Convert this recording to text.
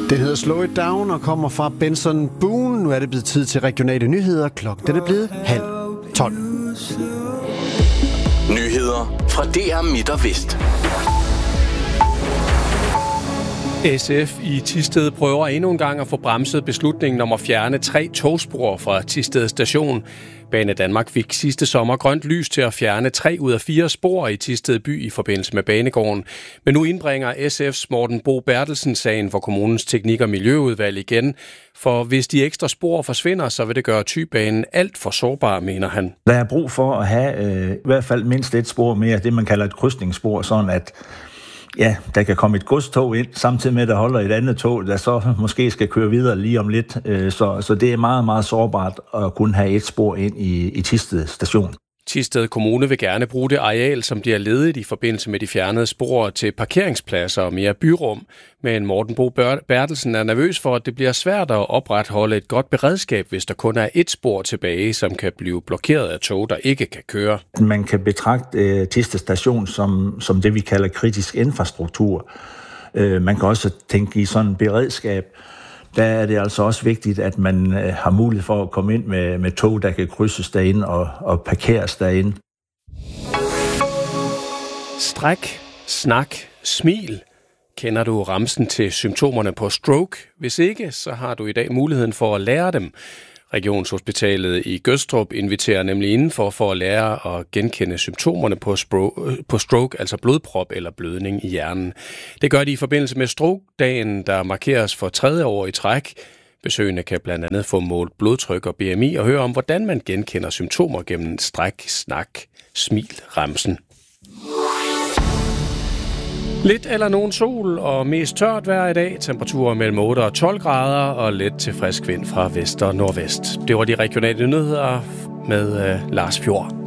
Den hedder Slow It Down og kommer fra Benson Boone. Nu er det blevet tid til regionale nyheder. Klokken er blevet 11:30. Nyheder fra DR Midt og Vest. SF i Thisted prøver endnu en gang at få bremset beslutningen om at fjerne 3 togspor fra Thisted station. Banedanmark fik sidste sommer grønt lys til at fjerne 3 ud af 4 spor i Thisted by i forbindelse med banegården. Men nu indbringer SF's Morten Bo Bertelsen sagen for kommunens teknik- og miljøudvalg igen. For hvis de ekstra spor forsvinder, så vil det gøre Thybanen alt for sårbar, mener han. Der er brug for at have i hvert fald mindst et spor mere, det man kalder et krydsningsspor, sådan at der kan komme et godstog ind, samtidig med, at der holder et andet tog, der så måske skal køre videre lige om lidt. Så det er meget, meget sårbart at kunne have et spor ind i Thisted station. Thisted Kommune vil gerne bruge det areal, som bliver ledigt i forbindelse med de fjernede spor til parkeringspladser og mere byrum. Men Morten Bo Bertelsen er nervøs for, at det bliver svært at opretholde et godt beredskab, hvis der kun er et spor tilbage, som kan blive blokeret af tog, der ikke kan køre. Man kan betragte Thisted station som det, vi kalder kritisk infrastruktur. Man kan også tænke i sådan en beredskab. Der er det altså også vigtigt, at man har mulighed for at komme ind med tog, der kan krydses derinde og parkeres derinde. Stræk, snak, smil. Kender du ramsen til symptomerne på stroke? Hvis ikke, så har du i dag muligheden for at lære dem. Regionshospitalet i Gødstrup inviterer nemlig indenfor for at lære at genkende symptomerne på stroke, altså blodprop eller blødning i hjernen. Det gør de i forbindelse med stroke-dagen, der markeres for 3. år i træk. Besøgende kan blandt andet få målt blodtryk og BMI og høre om, hvordan man genkender symptomer gennem stræk, snak, smil, ramsen. Lidt eller nogen sol og mest tørt vejr i dag. Temperaturer mellem 8 og 12 grader og let til frisk vind fra vest og nordvest. Det var de regionale nyheder med Lars Fjord.